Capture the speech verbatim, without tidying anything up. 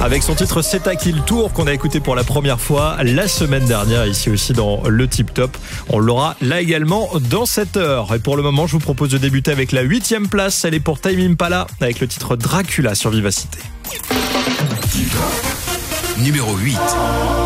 avec son titre C'est à qui le tour qu'on a écouté pour la première fois la semaine dernière ici aussi dans le Tip Top. On l'aura là également dans cette heure. Et pour le moment, je vous propose de débuter avec la huitième place. Elle est pour Tame Impala avec le titre Dracula sur Vivacité. Numéro huit.